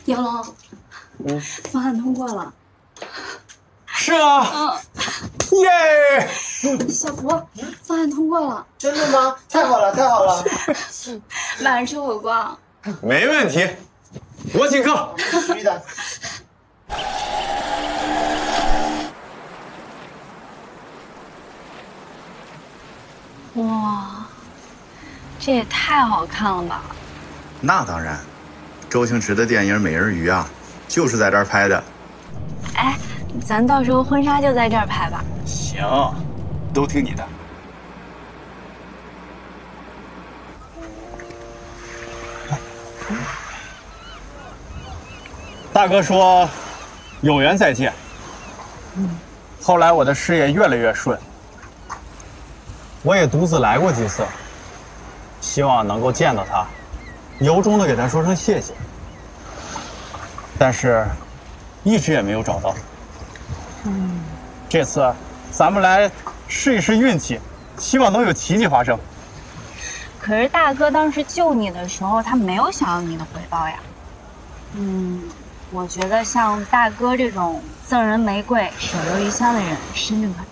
杨龙，方案通过了。 是吗？耶！ 小福，方案通过了。 真的吗？太好了，太好了！ 晚上吃火锅。 没问题，我请客。 必须的。 哇，这也太好看了吧！ 那当然，周星驰的电影《美人鱼》啊，就是在这儿拍的。 哎，咱到时候婚纱就在这儿拍吧。 行，都听你的。大哥说，有缘再见。后来我的事业越来越顺，我也独自来过几次，希望能够见到他，由衷的给他说声谢谢。但是，一直也没有找到。这次，咱们来试一试运气，希望能有奇迹发生。 可是大哥当时救你的时候，他没有想要你的回报呀。我觉得像大哥这种赠人玫瑰手留余香的人，深圳可